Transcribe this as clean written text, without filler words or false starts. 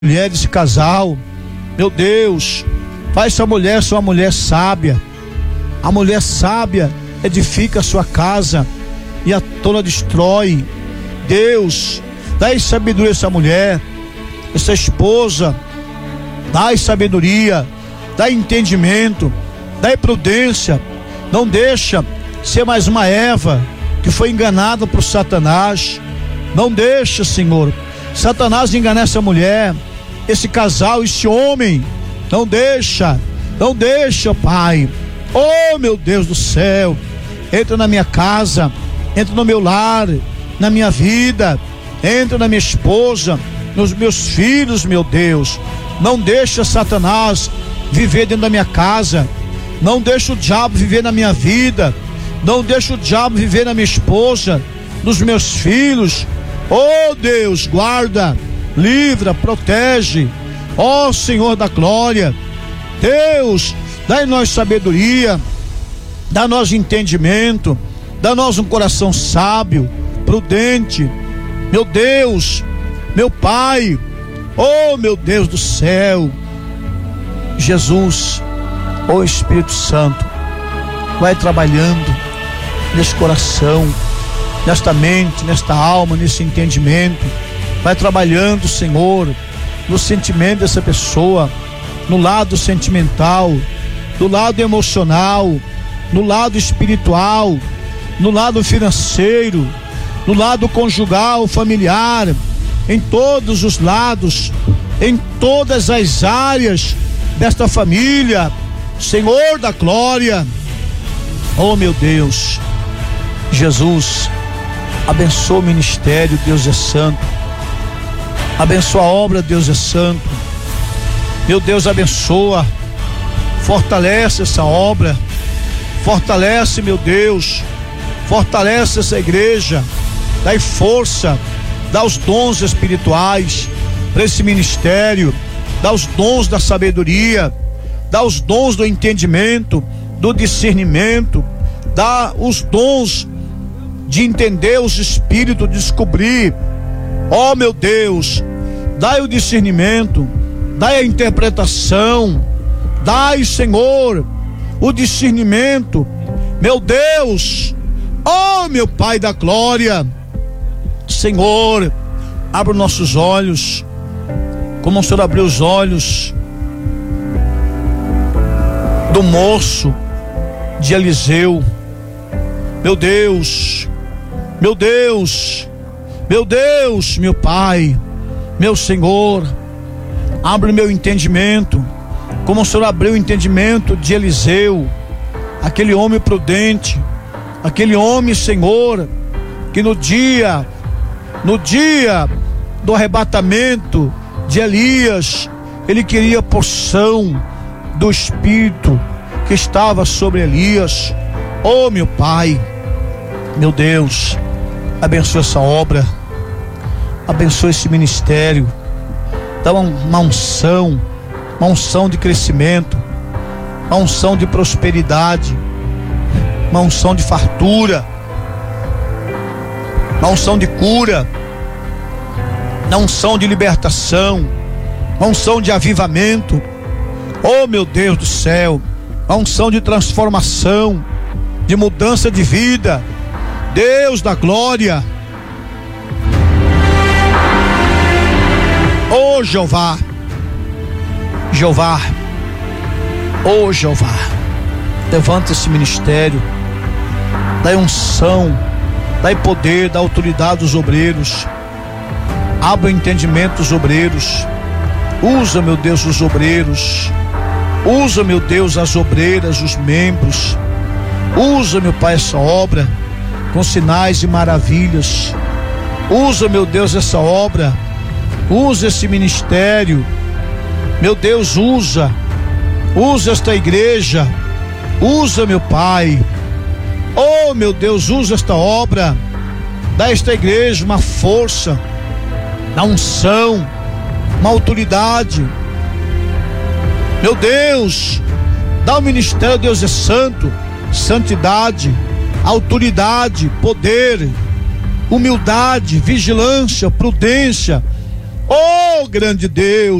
mulher, desse casal. Meu Deus, faz essa mulher ser uma mulher sábia. A mulher sábia edifica a sua casa e a tola destrói. Deus, dá sabedoria a essa mulher, essa esposa. Dá sabedoria, dá entendimento, dá prudência. Não deixa ser mais uma Eva que foi enganada por Satanás. Não deixa, Senhor, Satanás enganar essa mulher, esse casal, esse homem. Não deixa, Pai. Oh, meu Deus do céu, entra na minha casa, entra no meu lar, na minha vida, entra na minha esposa, nos meus filhos, meu Deus. Não deixa Satanás viver dentro da minha casa. Não deixa o diabo viver na minha vida. Não deixa o diabo viver na minha esposa, nos meus filhos. Oh, Deus, guarda, livra, protege. Ó Senhor da glória, Deus, dá-nos sabedoria, dá-nos entendimento, dá-nos um coração sábio, prudente. Meu Deus, meu Pai, oh meu Deus do céu, Jesus, oh Espírito Santo, vai trabalhando nesse coração, nesta mente, nesta alma, nesse entendimento. Vai trabalhando, Senhor, no sentimento dessa pessoa, no lado sentimental, no lado emocional, no lado espiritual, no lado financeiro, no lado conjugal, familiar, em todos os lados, em todas as áreas desta família. Senhor da glória, oh meu Deus, Jesus, abençoa o ministério, Deus é santo. Abençoa a obra, Deus é santo. Meu Deus, abençoa, fortalece essa obra, fortalece, meu Deus, fortalece essa igreja, dá força, dá os dons espirituais para esse ministério, dá os dons da sabedoria, dá os dons do entendimento, do discernimento, dá os dons de entender os espíritos, de descobrir. Oh meu Deus, dai o discernimento, dai a interpretação, dai, Senhor, o discernimento. Meu Deus, oh meu Pai da glória, Senhor, abre os nossos olhos, como o Senhor abriu os olhos do moço de Eliseu. Meu Deus, meu Deus, meu Deus, meu Pai, meu Senhor, abre meu entendimento, como o Senhor abriu o entendimento de Eliseu, aquele homem prudente, aquele homem, Senhor, que no dia do arrebatamento de Elias, ele queria porção do Espírito que estava sobre Elias. Oh meu Pai, meu Deus, abençoa essa obra, abençoa esse ministério, dá uma unção de crescimento, uma unção de prosperidade, uma unção de fartura, uma unção de cura, uma unção de libertação, uma unção de avivamento. Oh meu Deus do céu, uma unção de transformação, de mudança de vida. Deus da glória, oh Jeová, oh Jeová, levanta esse ministério, dá unção, dá poder, dá autoridade aos obreiros, abre o entendimento dos obreiros, usa, meu Deus, os obreiros, usa, meu Deus, as obreiras, os membros, usa, meu Pai, essa obra com sinais e maravilhas. Usa, meu Deus, essa obra, usa esse ministério, meu Deus, usa esta igreja, usa, meu Pai, oh meu Deus, usa esta obra, dá a esta igreja uma força, uma unção, uma autoridade. Meu Deus, dá o ministério, Deus é santo, santidade, autoridade, poder, humildade, vigilância, prudência. Oh grande Deus.